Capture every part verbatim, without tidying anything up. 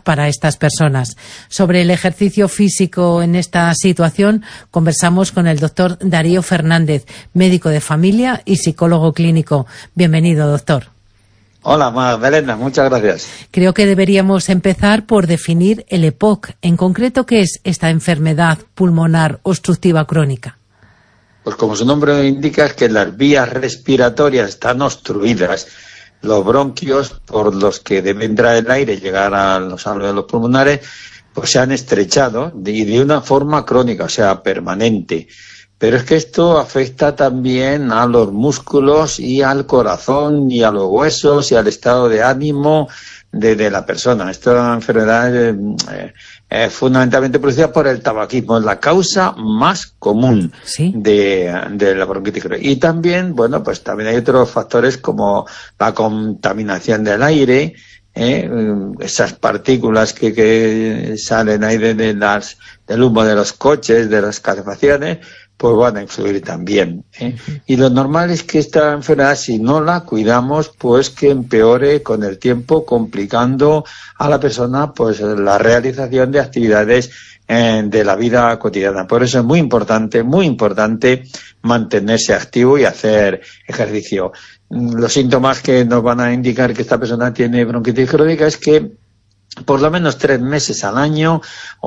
para estas personas. Sobre el ejercicio físico en esta situación conversamos con el doctor Darío Fernández, médico de familia y psicólogo clínico. Bienvenido, doctor. Hola, Magdalena, muchas gracias. Creo que deberíamos empezar por definir el E P O C. En concreto, ¿qué es esta enfermedad pulmonar obstructiva crónica? Pues como su nombre indica, es que las vías respiratorias están obstruidas. Los bronquios, por los que debe entrar el aire y llegar a los alveolos pulmonares, pues se han estrechado y de una forma crónica, o sea, permanente. Pero es que esto afecta también a los músculos y al corazón y a los huesos y al estado de ánimo de, de la persona. Esta enfermedad es eh, eh, fundamentalmente producida por el tabaquismo. Es la causa más común ¿Sí? de, de la bronquitis crónica. Y también, bueno, pues también hay otros factores como la contaminación del aire, ¿eh? esas partículas que, que salen ahí de, de las, del humo de los coches, de las calefacciones, pues van a influir también, ¿eh? Uh-huh. Y lo normal es que esta enfermedad, si no la cuidamos, pues que empeore con el tiempo, complicando a la persona pues la realización de actividades eh, de la vida cotidiana. Por eso es muy importante, muy importante mantenerse activo y hacer ejercicio. Los síntomas que nos van a indicar que esta persona tiene bronquitis crónica es que por lo menos tres meses al año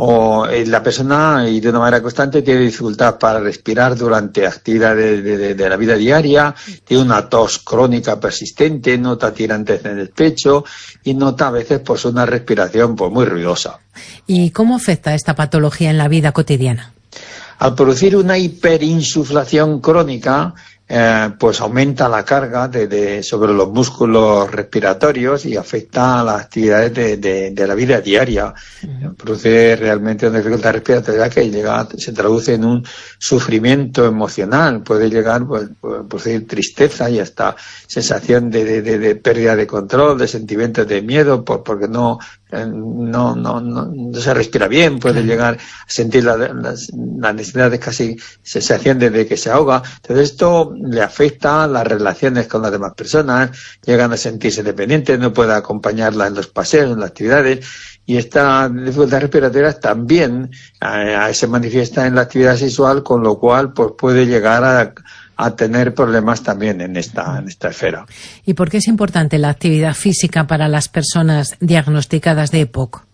o eh, la persona, y de una manera constante, tiene dificultad para respirar durante actividades de, de, de la vida diaria, tiene una tos crónica persistente, nota tirantes en el pecho y nota a veces pues una respiración pues muy ruidosa. ¿Y cómo afecta esta patología en la vida cotidiana? Al producir una hiperinsuflación crónica, Eh, pues aumenta la carga de, de, sobre los músculos respiratorios y afecta a las actividades de, de, de la vida diaria. Uh-huh. Produce realmente una dificultad respiratoria que llega, se traduce en un sufrimiento emocional. Puede llegar, pues, puede producir tristeza y hasta sensación de, de, de, de pérdida de control, de sentimientos de miedo, por, porque no, no, no, no, no se respira bien. Puede uh-huh. llegar a sentir la, la, la necesidad de casi sensación de, de que se ahoga. Entonces esto le afecta a las relaciones con las demás personas, llegan a sentirse dependientes, no puede acompañarla en los paseos, en las actividades, y esta dificultad respiratoria también eh, se manifiesta en la actividad sexual, con lo cual pues puede llegar a, a tener problemas también en esta, en esta esfera. ¿Y por qué es importante la actividad física para las personas diagnosticadas de E P O C?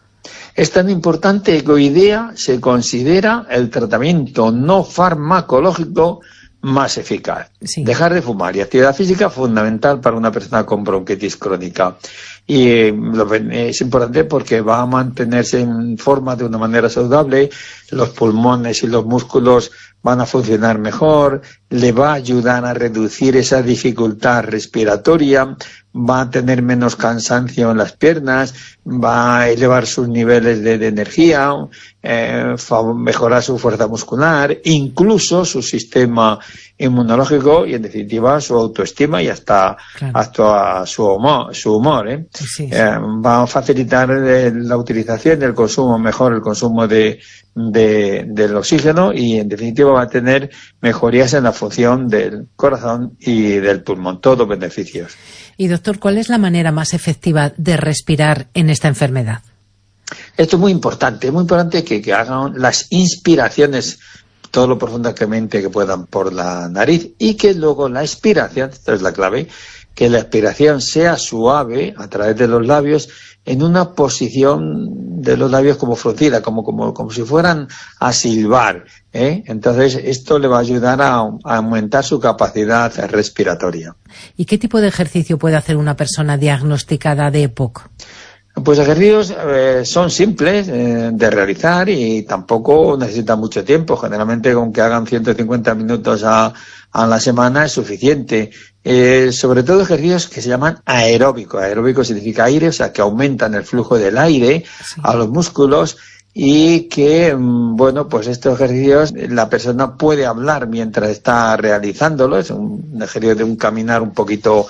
Es tan importante que hoy día se considera el tratamiento no farmacológico más eficaz. Sí. Dejar de fumar y actividad física fundamental para una persona con bronquitis crónica. Y eh, lo, es importante porque va a mantenerse en forma de una manera saludable, los pulmones y los músculos van a funcionar mejor, le va a ayudar a reducir esa dificultad respiratoria, va a tener menos cansancio en las piernas, va a elevar sus niveles de, de energía, eh, mejorar su fuerza muscular, incluso su sistema inmunológico y en definitiva su autoestima y hasta, claro. hasta su humor, su humor ¿eh? Sí, sí. Eh, va a facilitar eh, la utilización y el consumo mejor, el consumo de, de, del oxígeno y en definitiva va a tener mejorías en la función del corazón y del pulmón, todos beneficios. Y doctor, ¿cuál es la manera más efectiva de respirar en esta enfermedad? Esto es muy importante, es muy importante que, que hagan las inspiraciones todo lo profundamente que puedan por la nariz y que luego la expiración, esta es la clave, que la expiración sea suave a través de los labios en una posición de los labios como fruncida, como, como, como si fueran a silbar, ¿eh? Entonces esto le va a ayudar a, a aumentar su capacidad respiratoria. ¿Y qué tipo de ejercicio puede hacer una persona diagnosticada de E P O C? Pues ejercicios eh, son simples eh, de realizar y tampoco necesitan mucho tiempo. Generalmente con que hagan ciento cincuenta minutos a, a la semana es suficiente. Eh, sobre todo ejercicios que se llaman aeróbicos. Aeróbico significa aire, o sea que aumentan el flujo del aire sí. a los músculos y que, bueno, pues estos ejercicios la persona puede hablar mientras está realizándolo. Es un ejercicio de un caminar un poquito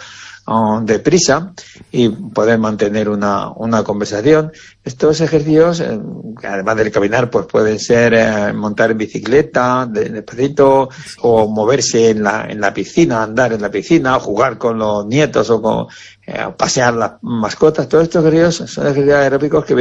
deprisa y poder mantener una, una conversación. Estos ejercicios, eh, además del caminar, pues pueden ser eh, montar en bicicleta, de, despacito, o moverse en la, en la piscina, andar en la piscina, o jugar con los nietos o con, eh, pasear las mascotas. Todos estos ejercicios son ejercicios aeróbicos que